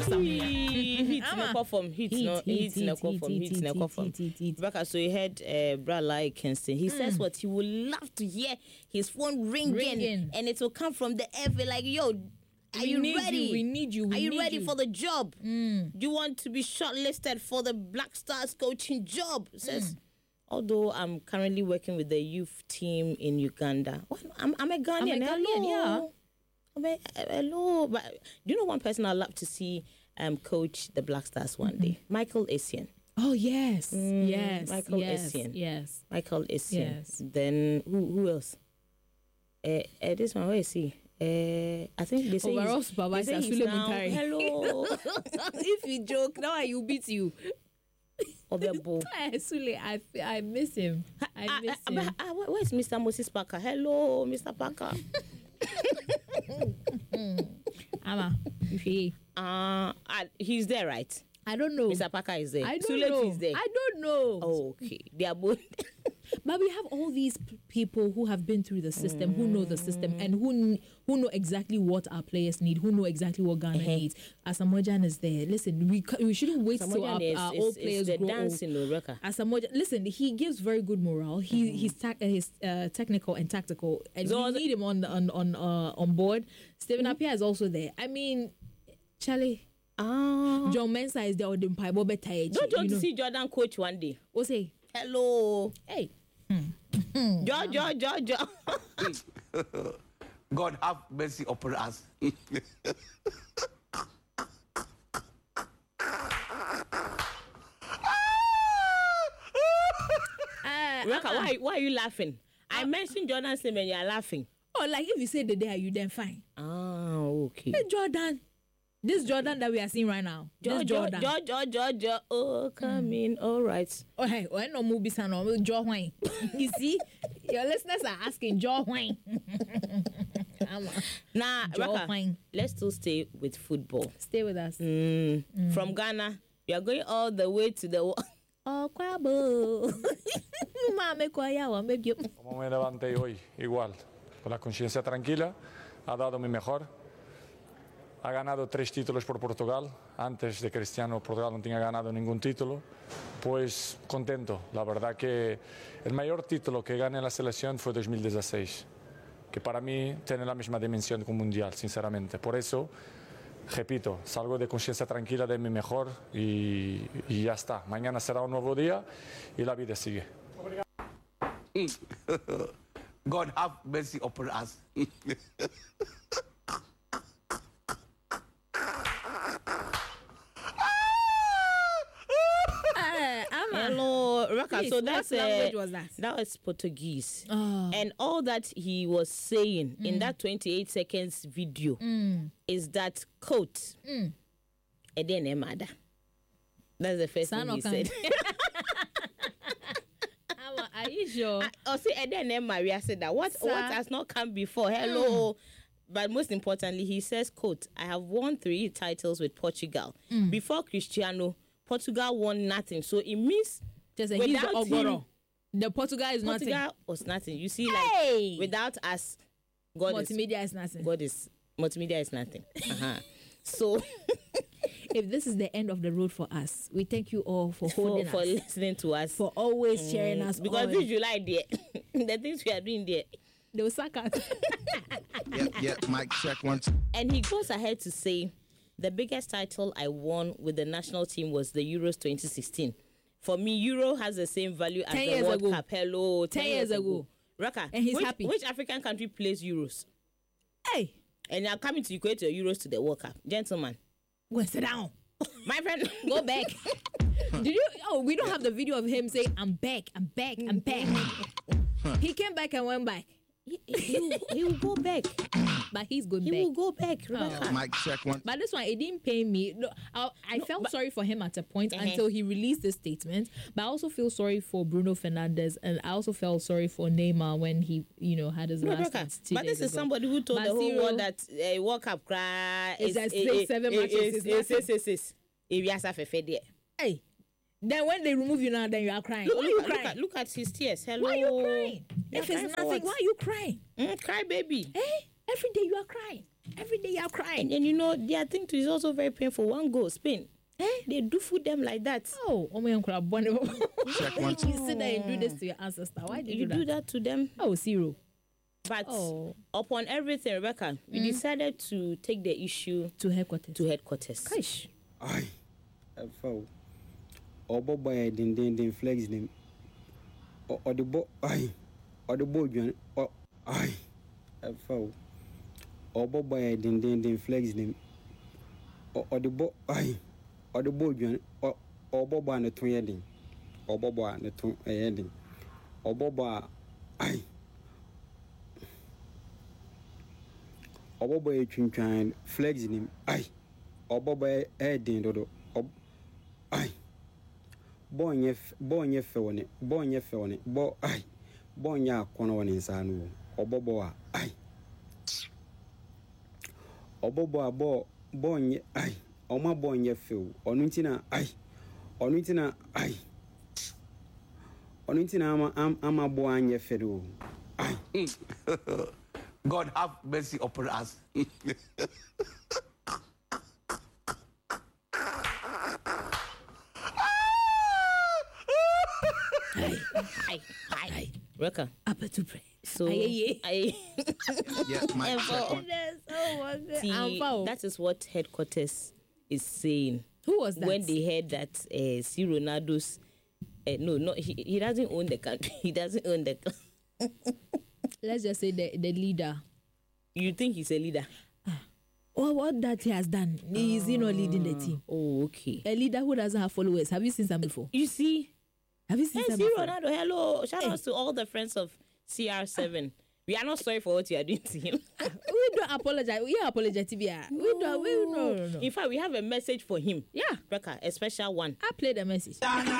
Heat no perform. Rebecca, so you heard Brad like Kingston. He says what he would love to hear his phone ringing, and it will come from the FA like, yo, are you ready? We need you. Are you ready for the job? Do you want to be shortlisted for the Black Stars coaching job? It says, although I'm currently working with the youth team in Uganda. Well, I'm a Ghanaian. Hello. Yeah. Hello. But do you know one person I'd love to see coach the Black Stars one day? Michael Essien. Oh, yes. Michael Essien. Yes. Michael Essien. Yes. Then who else? This one, where is he? I think they say overall supervisor hello. If you joke, now I will beat you. Sule, I miss him. Where's Mr. Moses Parker? Hello, Mr. Parker. Ama, he's there, right? I don't know. Mr. Parker is there. I don't know. Is there. I don't know. Oh, okay, they are both. But we have all these people who have been through the system, who know the system, and who know exactly what our players need, who know exactly what Ghana needs. Asamoah is there. Listen, we shouldn't wait till our old players grow old. Asamoah, listen, he gives very good morale. He's technical and tactical, and we need him on board. Stephen Appiah is also there. I mean, Charlie. John Mensah is there on the Mpai Bobe Taiji. Don't you want to see Jordan coach one day? What's he? Hello. Hey. George. God have mercy upon us. Why are you laughing? I mentioned Jordan's name and you are laughing. Oh, like if you say the day, are you then fine? Okay. Hey, Jordan. This Jordan that we are seeing right now. George. Oh, come in. All right. Oh, hey, when no movie son or Joe Wayne. You see, your listeners are asking Joe Wayne. Nah, Raka, let's still stay with football. Stay with us. From Ghana, we are going all the way to the. Oh, Kwabo. Como me levanté hoy, igual, con la conciencia tranquila, ha dado mi mejor. Ha ganado 3 títulos por Portugal. Antes de Cristiano, Portugal no tenía ganado ningún título. Pues contento. La verdad que el mayor título que gané en la selección fue 2016, que para mí tiene la misma dimensión que un mundial, sinceramente. Por eso, repito, salgo de conciencia tranquila de mi mejor y ya está. Mañana será un nuevo día y la vida sigue. God have mercy upon us. Hello, Raka. So what language was that? That was Portuguese. And all that he was saying in that 28 seconds video is that quote. Eden Mada. That's the first thing he said. Are you sure? See, Eden Maria said that. What has not come before? Hello. But most importantly, he says, quote, I have won 3 titles with Portugal. Before Cristiano, Portugal won nothing. So it means without him, the Portugal is nothing. Portugal was nothing. You see, like without us, multimedia is nothing. Multimedia is nothing. So if this is the end of the road for us, we thank you all for holding us, for listening to us, for always cheering us. Because this July there, the things we are doing there, they will sack us. Yeah, mic check 1 2. And he goes ahead to say, the biggest title I won with the national team was the Euros 2016. For me, Euro has the same value as the World Cup. Hello, 10 years ago. Raka, and he's happy. Which African country plays Euros? Hey. And you're coming to equate your Euros to the World Cup. Gentlemen. Go sit down. My friend. Go back. Did you? Oh, we don't have the video of him saying, I'm back. He came back and went back. He will go back. But he's going back. He will go back. Mic check 1. But this one, it didn't pay me. No, I felt sorry for him at a point until he released this statement. But I also feel sorry for Bruno Fernandes, and I also felt sorry for Neymar when he, had his last dance 2 But this is somebody who told the whole world that World Cup cry is 7 matches. Hey. Then when they remove you now, then you are crying. Look at his tears. Hello. Why are you crying? If it's nothing, why are you crying? Cry, baby. Hey, every day you are crying. Every day you're crying. And you know, their thing too is also very painful. One goal, Spain. They do food them like that. Oh my uncle, Check one, you sit there and do this to your ancestor. Why did You do that to them. Oh, zero. But upon everything, Rebecca, we decided to take the issue To headquarters. Gosh. Aye. Foul. Obo boy din flex nim. Or the bo aye. Or the boy join. Aye. Foul. Obo boy din flex nim. Or the bo aye. Or the boy join. Or bobo and the twin heading. Or bobo and the twin heading. Or bobo aye. Or bobo twin flex nim. Aye. Or bobo heading dodo. Aye. Bonye fewone. Bo aye. Bonya kono woni insanu. Obobo a aye. Obobo a bonye aye. Oma bonye few. Onuntina aye. Onuntina aye. Onuntina ama boanye fedo. Aye. God have mercy upon us. Hi. Rebecca. Up to pray. So, Yeah, mic check one. that is what headquarters is saying. Who was that? When they heard that C. Ronaldo's he doesn't own the country. He doesn't own the country. Let's just say the leader. You think he's a leader? What that he has done? Is he not leading the team? Oh, okay. A leader who doesn't have followers. Have you seen some before? You see? Have you seen Hey, some C. before? Ronaldo, hello. Shout out to all the friends of CR7. We are not sorry for what you are doing to him. We don't apologize. We are apologetic. We don't. No. In fact, we have a message for him. Yeah. Rebecca, a special one. I played the message.